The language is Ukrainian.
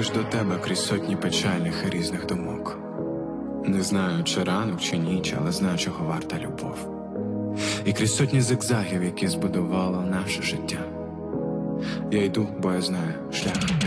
йдеш до тебе крізь сотні печальних і різних думок. Не знаю, чи ранок, чи ніч, але знаю, чого варта любов. І крізь сотні зигзагів, які збудувало наше життя. Я йду, бо я знаю, шлях